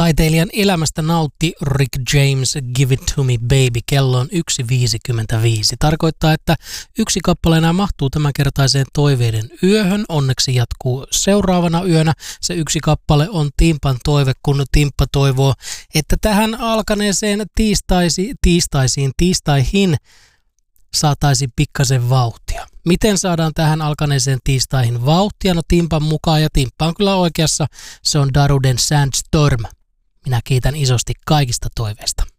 Taiteilijan elämästä nautti Rick James, Give It To Me Baby, kello on 1.55. Tarkoittaa, että yksi kappale enää mahtuu tämänkertaiseen toiveiden yöhön. Onneksi jatkuu seuraavana yönä. Se yksi kappale on Timpan toive, kun Timppa toivoo, että tähän alkaneeseen tiistaihin saataisiin pikkasen vauhtia. Miten saadaan tähän alkaneeseen tiistaihin vauhtia? No Timpan mukaan, ja Timppa on kyllä oikeassa, se on Daruden Sandstorm. Minä kiitän isosti kaikista toiveista.